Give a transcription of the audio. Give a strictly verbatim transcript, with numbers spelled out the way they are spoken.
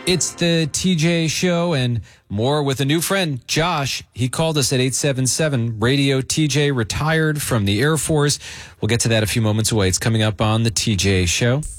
It's the T J Show and more with a new friend, Josh. He called us at eight seven seven radio T J, retired from the Air Force. We'll get to that a few moments away. It's coming up on the T J Show.